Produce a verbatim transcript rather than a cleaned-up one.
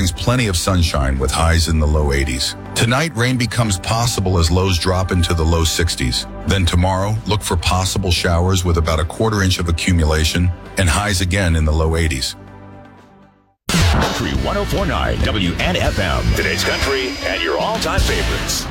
brings plenty of sunshine with highs in the low eighties. Tonight, rain becomes possible as lows drop into the low sixties. Then tomorrow, look for possible showers with about a quarter inch of accumulation and highs again in the low eighties. Country one oh four point nine W N F M. Today's country and your all-time favorites.